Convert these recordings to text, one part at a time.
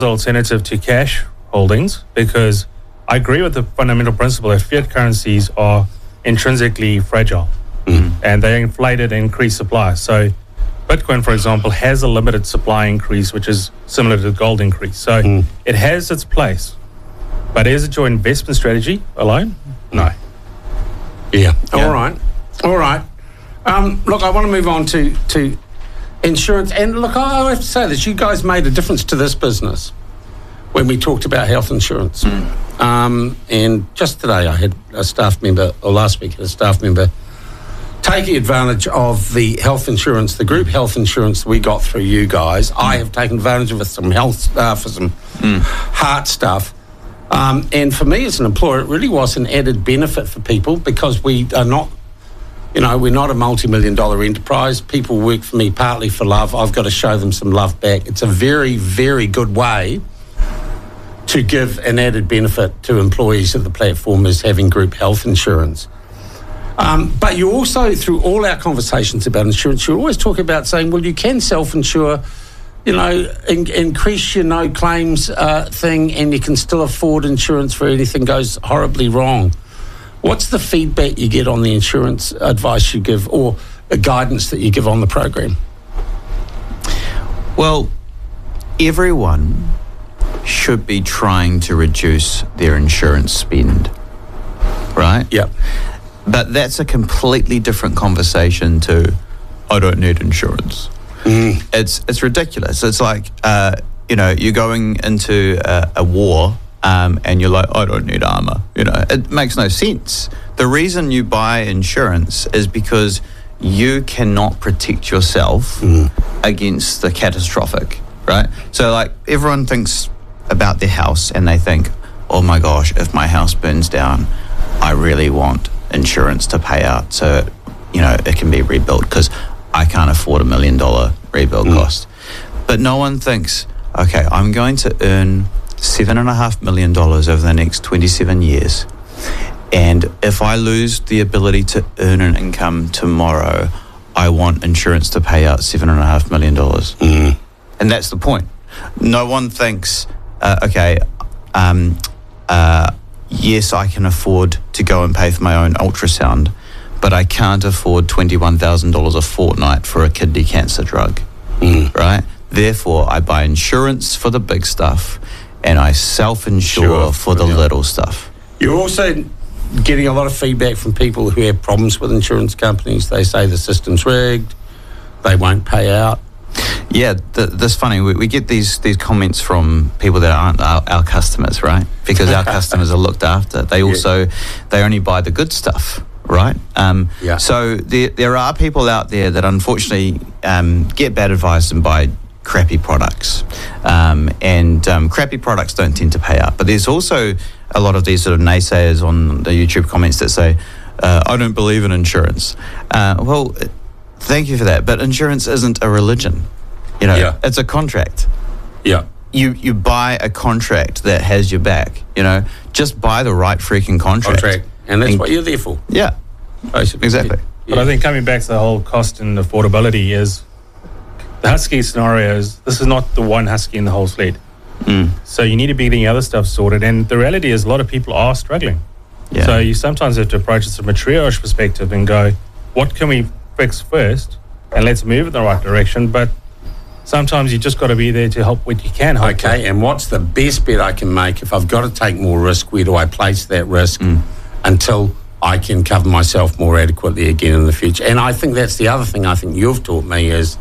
alternative to cash holdings, because I agree with the fundamental principle that fiat currencies are intrinsically fragile and they inflated and increased supply. So Bitcoin, for example, has a limited supply increase, which is similar to the gold increase. So it has its place. But is it your investment strategy alone? No. Yeah. All right. Look, I want to move on to insurance. And look, I have to say this. You guys made a difference to this business when we talked about health insurance. And just today I had a staff member, or last week, a staff member taking advantage of the health insurance, the group health insurance we got through you guys. I have taken advantage of it for some health, for some heart stuff. And for me as an employer, it really was an added benefit for people, because we are not, we're not a multi-million-dollar enterprise. People work for me partly for love. I've got to show them some love back. It's a very, very good way to give an added benefit to employees of the platform is having group health insurance. But you also, through all our conversations about insurance, you always talk about saying, well, you can self-insure, increase your no claims thing, and you can still afford insurance for anything goes horribly wrong. What's the feedback you get on the insurance advice you give, or the guidance that you give on the program? Well, everyone should be trying to reduce their insurance spend, right? Yep. But that's a completely different conversation to, I don't need insurance. It's ridiculous. It's like, you're going into a war and you're like, I don't need armor. It makes no sense. The reason you buy insurance is because you cannot protect yourself against the catastrophic, right? So like everyone thinks about their house and they think, oh my gosh, if my house burns down, I really want insurance to pay out so, it can be rebuilt, because I can't afford $1 million rebuild cost. But no one thinks, okay, I'm going to earn $7.5 million over the next 27 years. And if I lose the ability to earn an income tomorrow, I want insurance to pay out $7.5 million. And that's the point. No one thinks, yes, I can afford to go and pay for my own ultrasound, but I can't afford $21,000 a fortnight for a kidney cancer drug, right? Therefore, I buy insurance for the big stuff and I self-insure for the little stuff. You're also getting a lot of feedback from people who have problems with insurance companies. They say the system's rigged, they won't pay out. Yeah, that's funny. We get these comments from people that aren't our customers, right? Because our customers are looked after. They only buy the good stuff, right? So there are people out there that unfortunately get bad advice and buy crappy products. Crappy products don't tend to pay out. But there's also a lot of these sort of naysayers on the YouTube comments that say, I don't believe in insurance. Well, thank you for that. But insurance isn't a religion. It's a contract. Yeah. You buy a contract that has your back, just buy the right freaking contract. And that's what you're there for. Yeah. Basically. Exactly. But I think coming back to the whole cost and affordability is the Husky scenario is this is not the one Husky in the whole fleet. So you need to be getting other stuff sorted. And the reality is a lot of people are struggling. Yeah. So you sometimes have to approach it from a triage perspective and go, what can we fix first? And let's move in the right direction. But sometimes you just got to be there to help what you can help. Okay, and what's the best bet I can make? If I've got to take more risk, where do I place that risk until I can cover myself more adequately again in the future? And I think that's the other thing I think you've taught me is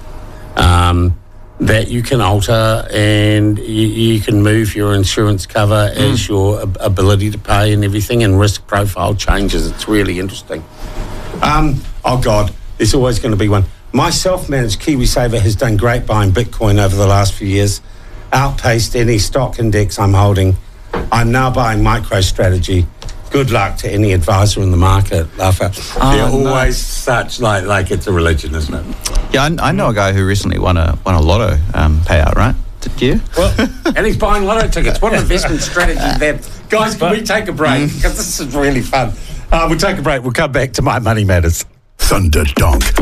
that you can alter and you can move your insurance cover as your ability to pay and everything, and risk profile changes. It's really interesting. Oh God, there's always going to be one. My self-managed KiwiSaver has done great buying Bitcoin over the last few years, outpaced any stock index I'm holding. I'm now buying MicroStrategy. Good luck to any advisor in the market. They're always such like it's a religion, isn't it? Yeah, I know a guy who recently won a lotto payout, right? Did you? Well, and he's buying lotto tickets. What an investment strategy that. Guys, can we take a break? Because this is really fun. We'll take a break. We'll come back to My Money Matters. Thunderdonk.